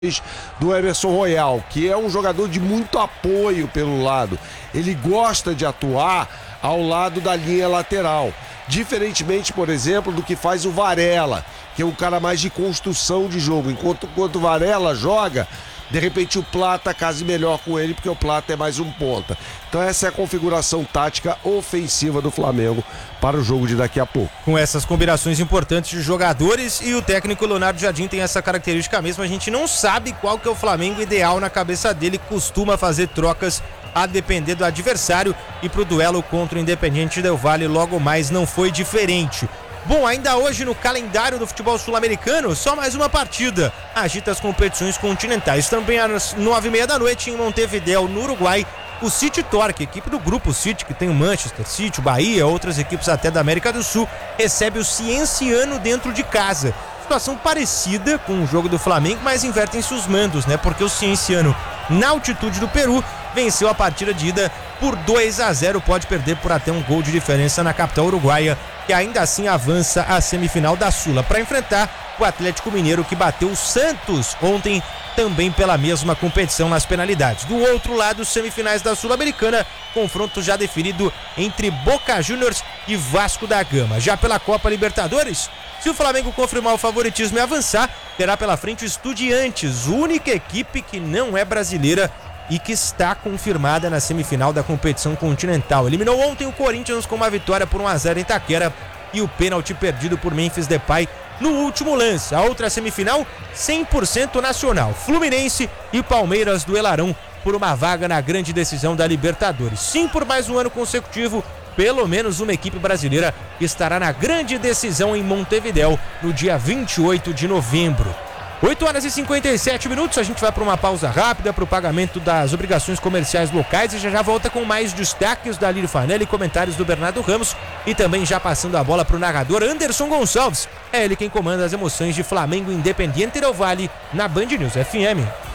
do Emerson Royal, que é um jogador de muito apoio pelo lado. Ele gosta de atuar ao lado da linha lateral, diferentemente, por exemplo, do que faz o Varela, que é um cara mais de construção de jogo. Enquanto o Varela joga, de repente o Plata case melhor com ele, porque o Plata é mais um ponta. Então essa é a configuração tática ofensiva do Flamengo para o jogo de daqui a pouco. Com essas combinações importantes de jogadores, e o técnico Leonardo Jardim tem essa característica mesmo, a gente não sabe qual que é o Flamengo ideal na cabeça dele, costuma fazer trocas a depender do adversário, e pro duelo contra o Independiente Del Valle logo mais não foi diferente. Bom, ainda hoje no calendário do futebol sul-americano, só mais uma partida agita as competições continentais. Também às 9h30 da noite em Montevidéu, no Uruguai, o City Torque, equipe do grupo City, que tem o Manchester City, o Bahia, outras equipes até da América do Sul, recebe o Cienciano dentro de casa. Situação parecida com o jogo do Flamengo, mas invertem-se os mandos, né? Porque o Cienciano, na altitude do Peru, venceu a partida de ida por 2-0, pode perder por até um gol de diferença na capital uruguaia, que ainda assim avança à semifinal da Sula, para enfrentar o Atlético Mineiro, que bateu o Santos ontem, também pela mesma competição nas penalidades. Do outro lado, semifinais da Sul-Americana, confronto já definido entre Boca Juniors e Vasco da Gama. Já pela Copa Libertadores, se o Flamengo confirmar o favoritismo e avançar, terá pela frente o Estudiantes, única equipe que não é brasileira e que está confirmada na semifinal da competição continental. Eliminou ontem o Corinthians com uma vitória por 1-0 em Itaquera e o pênalti perdido por Memphis Depay no último lance. A outra semifinal, 100% nacional. Fluminense e Palmeiras duelarão por uma vaga na grande decisão da Libertadores. Sim, por mais um ano consecutivo, pelo menos uma equipe brasileira estará na grande decisão em Montevidéu no dia 28 de novembro. 8h57, a gente vai para uma pausa rápida para o pagamento das obrigações comerciais locais e já volta com mais destaques da Lírio Fanelli, comentários do Bernardo Ramos e também já passando a bola para o narrador Anderson Gonçalves. É ele quem comanda as emoções de Flamengo Independiente Del Valle na Band News FM.